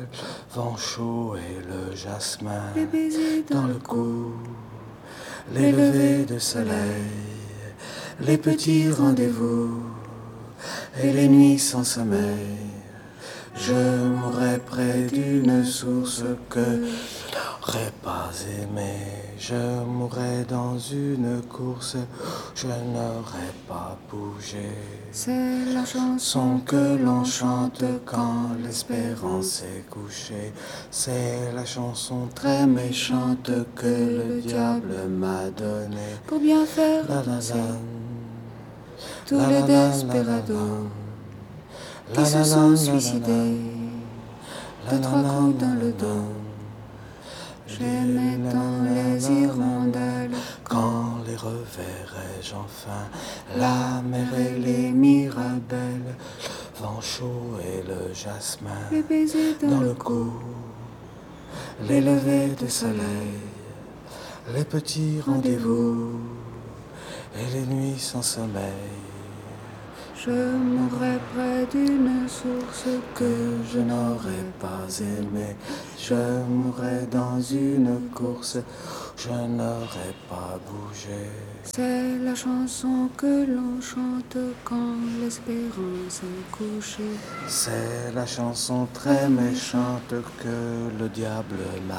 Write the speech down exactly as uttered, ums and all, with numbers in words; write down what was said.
Vent chaud et le jasmin, les baisers dans le cou, les levées de soleil, les petits rendez-vous et les nuits sans sommeil. Je mourrai près d'une source que je n'aurais pas aimée. Je mourrai dans une course, je n'aurais pas bougé. C'est la chanson Son que l'on chante quand l'espérance est couchée. C'est la chanson très méchante que le diable m'a donnée. pour bien faire La la danser la, tous la les la la desperados la qui se la sont la suicidés la de la trois la coups la dans le la dos. la. J'aimais tant les hirondelles Quand les reverrai-je enfin, la mer et les mirabelles, vent chaud et le jasmin, les baisers dans, dans le le cou, les levées de soleil, les petits rendez-vous et les nuits sans sommeil. Je mourrai près d'une source Que je n'aurais pas aimé, je mourrai dans une course, je n'aurais pas bougé. C'est la chanson que l'on chante quand l'espérance est couchée. C'est la chanson très méchante que le diable m'a